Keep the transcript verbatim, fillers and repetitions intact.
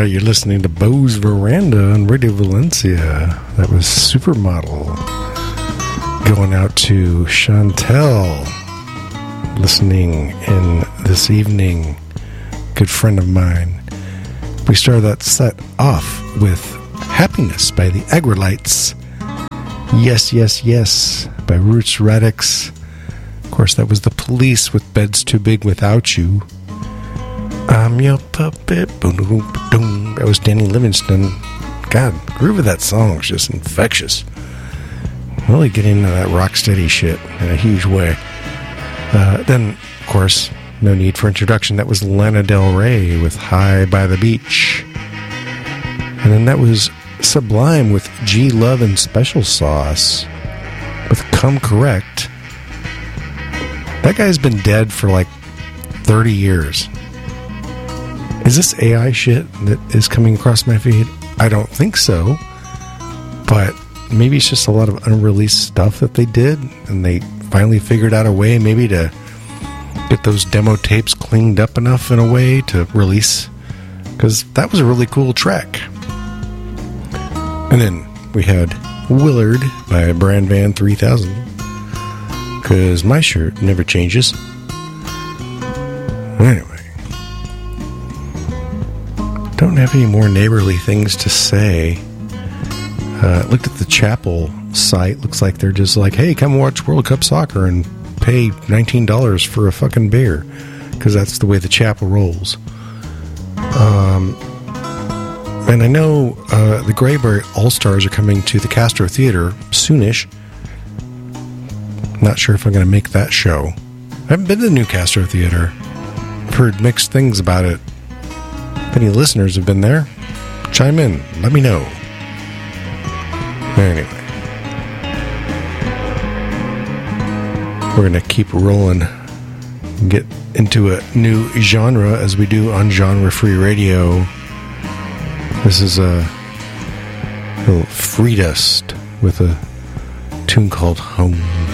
right, you're listening to Bo's Veranda on Radio Valencia. That was Supermodel. Going out to Chantel, listening in this evening. Good friend of mine. We started that set off with Happiness by the Aggrolites. Yes, Yes, Yes by Roots Radix. Of course, that was The Police with Bed's Too Big Without You. I'm your puppet. That was Danny Livingston. God, the groove of that song is just infectious. Really getting into that rocksteady shit in a huge way. Uh, then, of course, no need for introduction. That was Lana Del Rey with High by the Beach. And then that was Sublime with G Love and Special Sauce with Come Correct. That guy's been dead for like thirty years. Is this A I shit that is coming across my feed? I don't think so. But maybe it's just a lot of unreleased stuff that they did, and they finally figured out a way maybe to get those demo tapes cleaned up enough in a way to release, because that was a really cool track. And then we had Willard by Brand Van three thousand, because my shirt never changes. Anyway, don't have any more neighborly things to say. Uh, looked at the Chapel site. Looks like they're just like, hey, come watch World Cup soccer and pay nineteen dollars for a fucking beer, because that's the way the Chapel rolls. Um, and I know uh, the Grayberry All-Stars are coming to the Castro Theater soonish. Not sure if I'm going to make that show. I haven't been to the new Castro Theater. I've heard mixed things about it. If any listeners have been there, chime in. Let me know. Anyway, we're going to keep rolling and get into a new genre as we do on Genre Free Radio. This is a little Free Dust with a tune called Home.